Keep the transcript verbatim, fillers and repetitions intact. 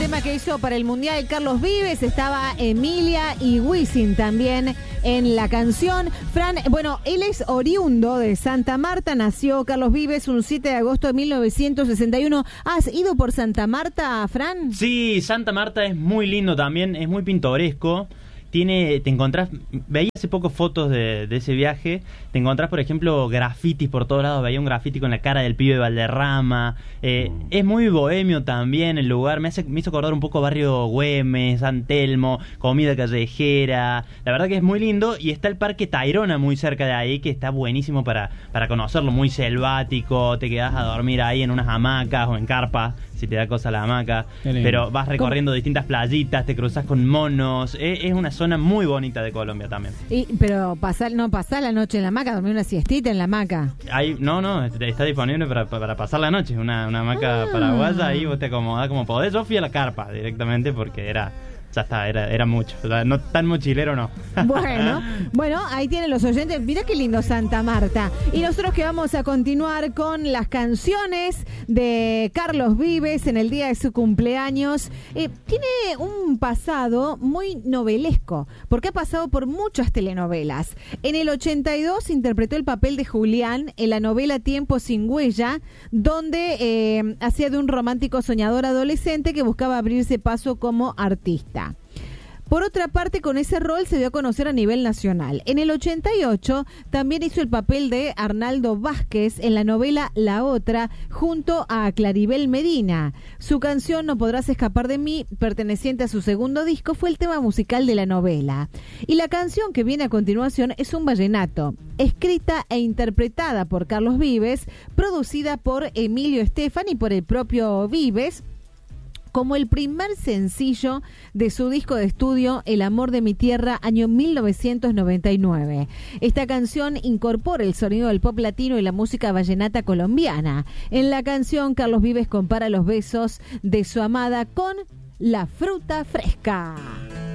tema que hizo para el Mundial Carlos Vives. Estaba Emilia y Wisin también en la canción. Fran, bueno, él es oriundo de Santa Marta. Nació Carlos Vives un siete de agosto de mil novecientos sesenta y uno. ¿Has ido por Santa Marta, Fran? Sí, Santa Marta es muy lindo también, es muy pintoresco. Tiene, te encontrás, veía hace poco fotos de, de ese viaje, te encontrás, por ejemplo, grafitis por todos lados. Veía un grafiti con la cara del pibe de Valderrama. Eh, mm. Es muy bohemio también el lugar, me, hace, me hizo acordar un poco Barrio Güemes, San Telmo, comida callejera. La verdad que es muy lindo, y está el Parque Tayrona muy cerca de ahí, que está buenísimo para, para conocerlo, muy selvático. Te quedás a dormir ahí en unas hamacas o en carpas, si te da cosa la hamaca, pero vas recorriendo ¿Cómo? distintas playitas, te cruzas con monos. Es, es una zona muy bonita de Colombia también. Y, pero pasar, no pasar la noche en la hamaca, dormir una siestita en la hamaca. Hay, no, no, está disponible para, para pasar la noche, una, una hamaca ah. paraguaya, ahí vos te acomodás como podés. Yo fui a la carpa directamente porque era... Ya está, era, era mucho. O sea, no tan mochilero, no. Bueno, bueno, ahí tienen los oyentes. Mirá qué lindo Santa Marta. Y nosotros que vamos a continuar con las canciones de Carlos Vives en el día de su cumpleaños. Eh, tiene un pasado muy novelesco, porque ha pasado por muchas telenovelas. En el ochenta y dos interpretó el papel de Julián en la novela Tiempo sin huella, donde eh, hacía de un romántico soñador adolescente que buscaba abrirse paso como artista. Por otra parte, con ese rol se dio a conocer a nivel nacional. En el ochenta y ocho también hizo el papel de Arnaldo Vázquez en la novela La Otra, junto a Claribel Medina. Su canción No podrás escapar de mí, perteneciente a su segundo disco, fue el tema musical de la novela. Y la canción que viene a continuación es un vallenato, escrita e interpretada por Carlos Vives, producida por Emilio Estefan y por el propio Vives, como el primer sencillo de su disco de estudio El amor de mi tierra, año mil novecientos noventa y nueve. Esta canción incorpora el sonido del pop latino y la música vallenata colombiana. En la canción, Carlos Vives compara los besos de su amada con la fruta fresca.